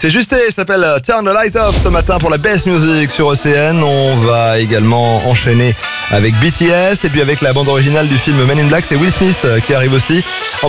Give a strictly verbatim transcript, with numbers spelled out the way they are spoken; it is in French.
C'est Justé, il s'appelle Turn the Light Off ce matin pour la Best Music sur O C N. On va également enchaîner avec B T S et puis avec la bande originale du film Men in Black, c'est Will Smith qui arrive aussi. En